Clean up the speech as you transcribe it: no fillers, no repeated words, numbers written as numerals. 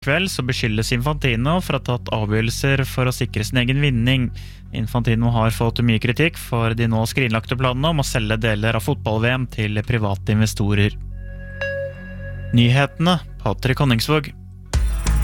kveld så beskyldes Infantino for å ha tatt avgjørelser for å sikre sin egen vinning. Infantino har fått mye kritikk for de nå skrinlagte planene om å selge deler av fotball-VM til private investorer. Nyhetene, Patrick Honningsvåg.